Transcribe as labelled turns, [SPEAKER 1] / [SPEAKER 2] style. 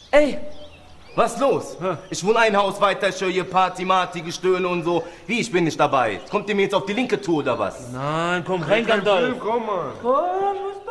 [SPEAKER 1] Ey, was los? Ich wohne ein Haus weiter, ich höre hier Party, Marty, Gestöhne und so. Wie, ich bin nicht dabei. Kommt ihr mir jetzt auf die linke Tour oder was?
[SPEAKER 2] Nein, komm rein, Gandalf.
[SPEAKER 3] Komm mal.
[SPEAKER 2] Komm, was